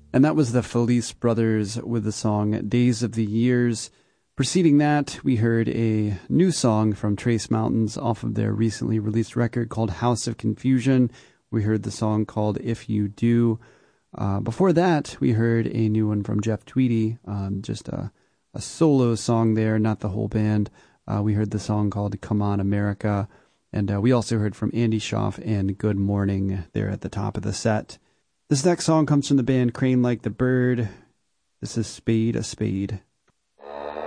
And that was the Felice Brothers with the song Days of the Years. Preceding that, we heard a new song from Trace Mountains off of their recently released record called House of Confusion. We heard the song called If You Do. Before that, we heard a new one from Jeff Tweedy, just a solo song there, not the whole band. We heard the song called Come On America. And we also heard from Andy Schaaf and Good Morning there at the top of the set. This next song comes from the band Crane Like the Bird. This is Spade a Spade.